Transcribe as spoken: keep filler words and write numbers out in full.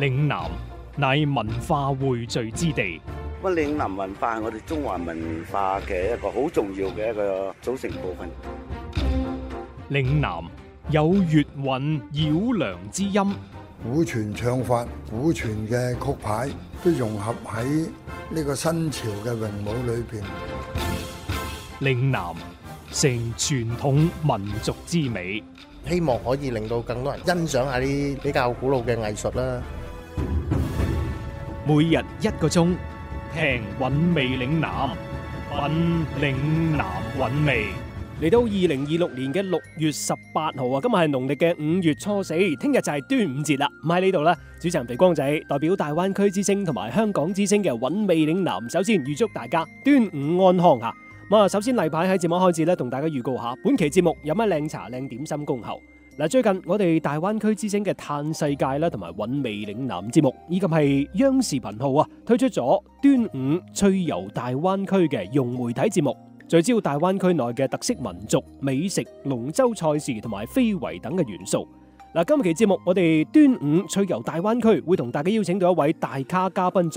嶺南乃文化匯聚之地。 咁嶺南文化係我哋中華文化嘅一個好重要嘅一個組成部分。 嶺南有粵韻繞梁之音， 古傳唱法、古傳嘅曲牌都融合喺呢個新潮嘅詠舞裏邊。 嶺南成傳統民族之美， 希望可以令到更多人欣賞下啲比較古老嘅藝術啦。 每日一個鐘，聽韻味嶺南，品嶺南韻味。 嚟到二零二六年嘅六月十八號啊，今日係農曆嘅五月初四，聽日就係端午節啦。咁喺呢度呢，主持人肥光仔代表大灣區之聲同埋香港之聲嘅韻味嶺南，首先預祝大家端午安康吓。咁啊，首先例牌喺節目開始咧，同大家預告下本期節目有乜靚茶靚點心恭候。嗱，最近我哋大灣區之聲嘅嘆世界啦，同埋韻味嶺南節目，以及係央視頻號啊，推出咗端午趣遊大灣區嘅融媒體節目。聚焦大灣區內嘅特色民族美食、龍舟賽事同埋非遺等嘅元素。嗱，今期節目我哋端午趣遊大灣區會同大家邀請到一位大咖嘉賓。